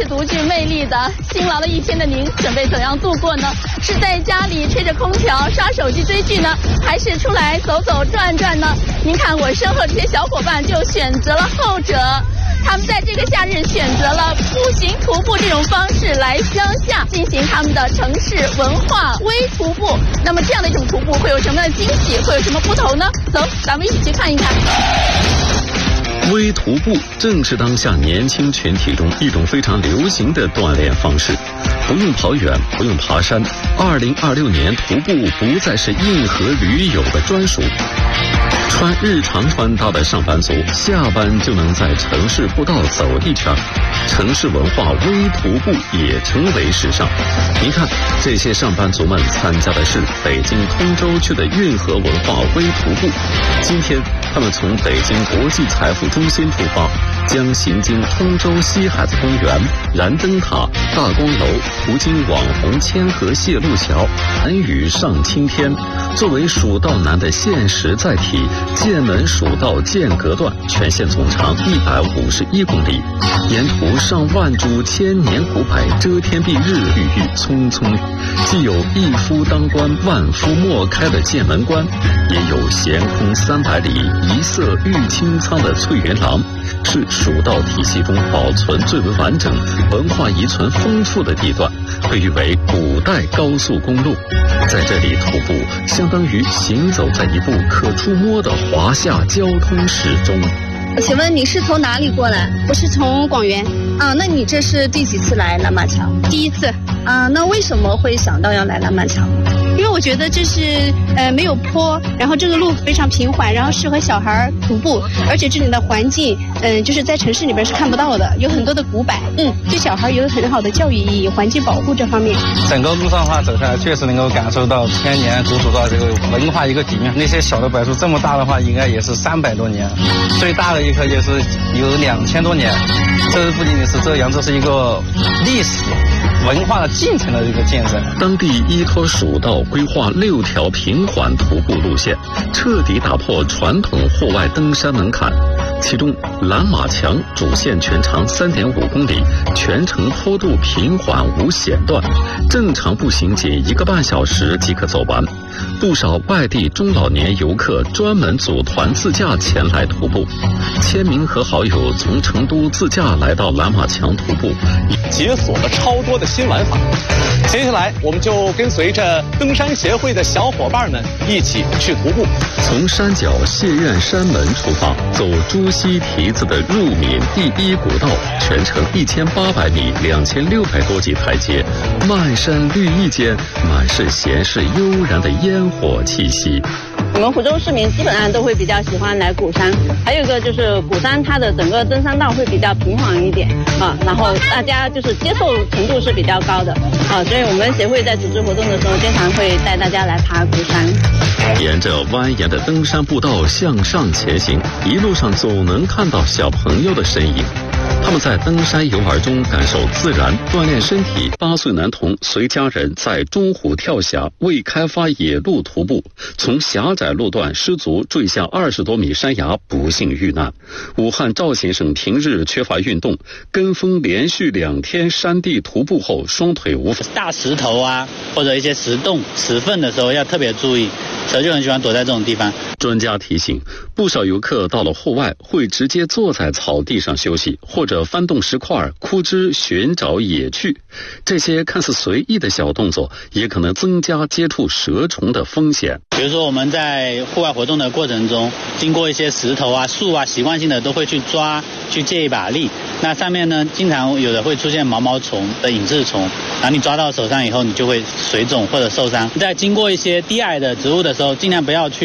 是独具魅力的。辛劳了一天的您，准备怎样度过呢？是在家里吹着空调刷手机追剧呢，还是出来走走转转呢？您看我身后这些小伙伴就选择了后者。他们在这个夏日选择了步行徒步这种方式来乡下进行他们的城市文化微徒步。那么这样的一种徒步会有什么样的惊喜，会有什么不同呢？走，咱们一起去看一看。 微徒步正是当下年轻群体中一种非常流行的锻炼方式，不用跑远，不用爬山。2026年，徒步不再是硬核驴友的专属。穿日常穿搭的上班族，下班就能在城市步道走一圈。城市文化微徒步也成为时尚。您看，这些上班族们参加的是北京通州区的运河文化微徒步。今天，他们从北京国际财富中心出发，将行经通州西海子公园、燃灯塔、大光楼，途经网红千河蟹路桥、南屿上青天。作为蜀道难的现实载体，剑门蜀道剑阁段全线总长151公里，沿途上万株千年古柏遮天蔽日，郁郁葱葱。既有一夫当关万夫莫开的剑门关，也有闲空300里一色玉清苍的翠云廊，是蜀道体系中保存最为完整、文化遗存丰富的地段，被誉为古代高速公路。在这里徒步，相当于行走在一部可触摸的华夏交通史中。 请问你是从哪里过来？ 我是从广元。 那你这是第几次来蓝马桥？ 第一次。 那为什么会想到要来蓝马桥？ 因为我觉得这是没有坡，然后这个路非常平缓，然后适合小孩徒步，而且这里的环境就是在城市里边是看不到的，有很多的古柏，对小孩有很好的教育意义，环境保护这方面。 整个路上的话走下来，确实能够感受到千年古蜀道这个文化一个底蕴。那些小的柏树这么大的话，应该也是300多年，最大的一棵也是有2000多年。这不仅仅是这样，这是一个历史文化的进程的一个见证。 当地依托蜀道规划6条平缓徒步路线，彻底打破传统户外登山门槛。其中蓝马墙主线全长3.5公里，全程坡度平缓无险段，正常步行仅1个半小时即可走完。不少外地中老年游客专门组团自驾前来徒步。千明和好友从成都自驾来到蓝马墙徒步， 解锁了超多的新玩法。接下来我们就跟随着登山协会的小伙伴们一起去徒步。 从山脚谢院山门出发，走朱熹题字的入闽第1古道，全程1800米，2600多级台阶，漫山绿意间满是闲适悠然的烟火气息。 我们湖州市民基本上都会比较喜欢来鼓山，还有一个就是鼓山它的整个登山道会比较平缓一点然后大家就是接受程度是比较高的所以我们协会在组织活动的时候经常会带大家来爬鼓山。 沿着蜿蜒的登山步道向上前行，一路上总能看到小朋友的身影。他们在登山游玩中感受自然，锻炼身体。8岁男童随家人在中湖跳峡未开发野路徒步，从狭窄路段失足坠下20多米山崖，不幸遇难。武汉赵先生平日缺乏运动，跟风连续2天山地徒步后，双腿无法。 大石头或者一些石洞、石缝的时候要特别注意，所以就很喜欢躲在这种地方。 专家提醒，不少游客到了户外会直接坐在草地上休息，或者翻动石块、枯枝寻找野趣。这些看似随意的小动作，也可能增加接触蛇虫的风险。 比如说我们在户外活动的过程中，经过一些石头树习惯性的都会去抓，去借一把力。那上面呢，经常有的会出现毛毛虫的隐翅虫，然后你抓到手上以后，你就会水肿或者受伤。在经过一些低矮的植物的时候，尽量不要去